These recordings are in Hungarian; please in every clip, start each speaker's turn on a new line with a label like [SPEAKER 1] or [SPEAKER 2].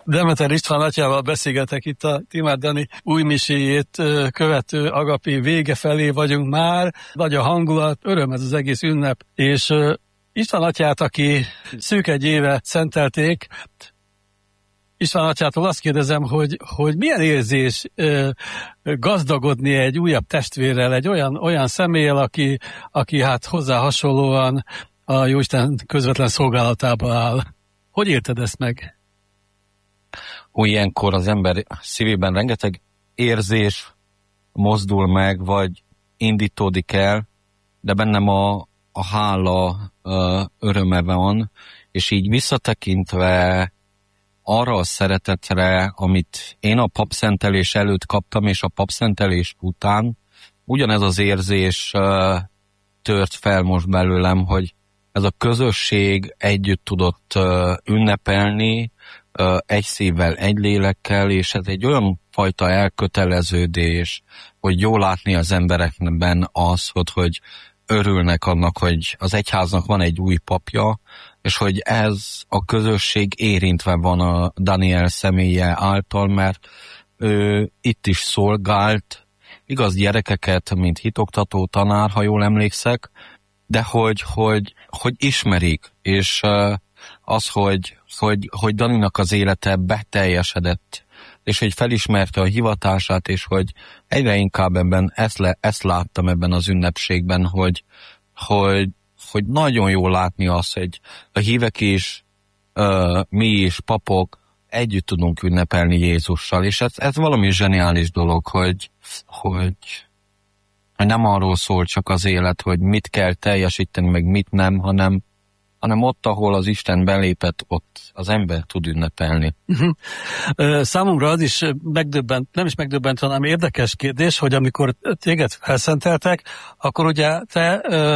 [SPEAKER 1] Demeter István atyával beszélgetek itt a Timár Dani új miséjét követő agapi vége felé vagyunk már. Nagy a hangulat, öröm ez az egész ünnep, és István atyát, aki szűk egy éve szentelték, István atyától azt kérdezem, hogy milyen érzés gazdagodni egy újabb testvérrel, egy olyan személlyel, aki hát hozzá hasonlóan a Jóisten közvetlen szolgálatába áll. Hogy élted ezt meg?
[SPEAKER 2] Ilyenkor az ember szívében rengeteg érzés mozdul meg, vagy indítódik el, de bennem a hála öröme van, és így visszatekintve arra a szeretetre, amit én a papszentelés előtt kaptam, és a papszentelés után, ugyanez az érzés tört fel most belőlem, hogy ez a közösség együtt tudott ünnepelni, egy szívvel, egy lélekkel, és ez egy olyan fajta elköteleződés, hogy jól látni az emberekben az, hogy örülnek annak, hogy az egyháznak van egy új papja, és hogy ez a közösség érintve van a Daniel személye által, mert ő itt is szolgált, igaz gyerekeket, mint hitoktató tanár, ha jól emlékszek, de hogy ismerik, és az, hogy Daninak az élete beteljesedett, és hogy felismerte a hivatását, és hogy egyre inkább ebben ezt láttam ebben az ünnepségben, hogy nagyon jól látni azt, hogy a hívek is, mi is, papok, együtt tudunk ünnepelni Jézussal, és ez valami zseniális dolog, hogy nem arról szól csak az élet, hogy mit kell teljesíteni, meg mit nem, hanem ott, ahol az Isten belépett, ott az ember tud ünnepelni.
[SPEAKER 1] Számomra az is nem is megdöbbent, hanem érdekes kérdés, hogy amikor téged felszenteltek, akkor ugye te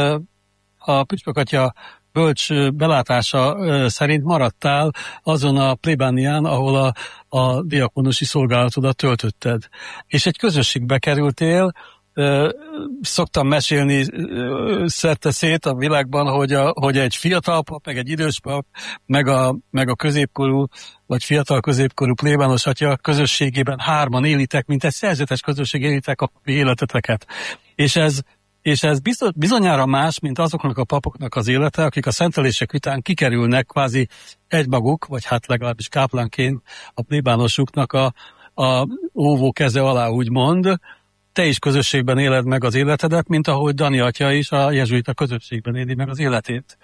[SPEAKER 1] a püspök atya bölcs belátása szerint maradtál azon a plébánián, ahol a diakonusi szolgálatodat töltötted. És egy közösségbe kerültél. Szoktam mesélni szerte-szét a világban, hogy egy fiatal pap, meg egy idős pap, meg a középkorú, vagy fiatal középkorú plébános atya közösségében hárman élitek, mint egy szerzetes közösség élitek a életeteket. És ez bizonyára más, mint azoknak a papoknak az élete, akik a szentelések után kikerülnek kvázi egymaguk, vagy hát legalábbis káplánként a plébánosuknak a óvó keze alá úgymond. Te is közösségben éled meg az életedet, mint ahogy Dani atya is a jezsuita közösségben éli meg az életét.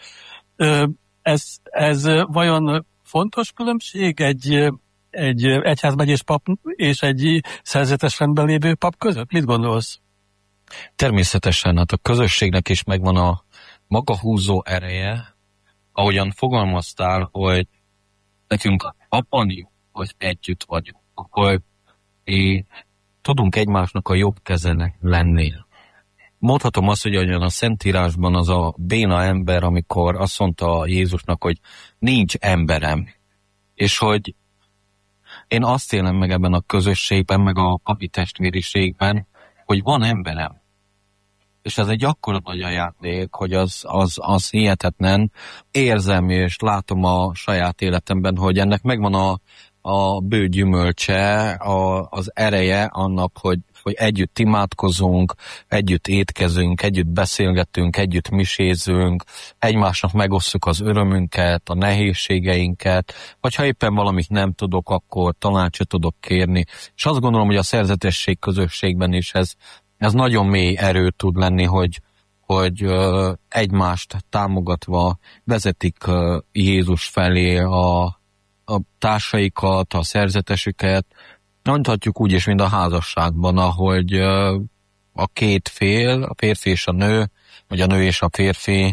[SPEAKER 1] Ez vajon fontos különbség egy egyházmegyés pap és egy szerzetes rendben lévő pap között? Mit gondolsz?
[SPEAKER 2] Természetesen, hát a közösségnek is megvan a maga húzó ereje, ahogyan fogalmaztál, hogy nekünk abban jó, hogy együtt vagyunk, hogy tudunk egymásnak a jobb kezenek lenni. Mondhatom azt, hogy olyan a Szentírásban az a béna ember, amikor azt mondta Jézusnak, hogy nincs emberem. És hogy én azt élem meg ebben a közösségben, meg a papi testvériségben, hogy van emberem. És ez egy akkora nagy ajándék, hogy az hihetetlen. Érzem és látom a saját életemben, hogy ennek megvan a bő gyümölcse, az ereje annak, hogy együtt imádkozunk, együtt étkezünk, együtt beszélgetünk, együtt misézünk, egymásnak megosszuk az örömünket, a nehézségeinket, vagy ha éppen valamit nem tudok, akkor tanácsot tudok kérni. És azt gondolom, hogy a szerzetesség közösségben is ez nagyon mély erő tud lenni, hogy egymást támogatva vezetik Jézus felé a társaikat, a szerzetesüket. Mondhatjuk úgy is, mint a házasságban, ahogy a két fél, a férfi és a nő, vagy a nő és a férfi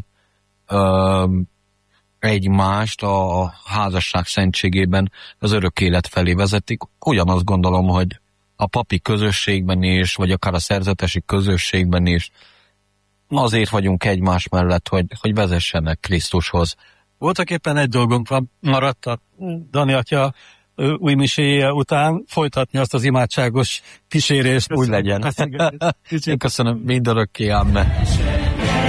[SPEAKER 2] egymást a házasság szentségében az örök élet felé vezetik. Ugyanazt gondolom, hogy a papi közösségben is, vagy akár a szerzetesi közösségben is azért vagyunk egymás mellett, hogy vezessenek Krisztushoz.
[SPEAKER 1] Voltak éppen egy dolgunk maradt a Dani atya új miséje után folytatni azt az imádságos kísérést.
[SPEAKER 2] Úgy legyen. Köszönöm mindörökké, amen.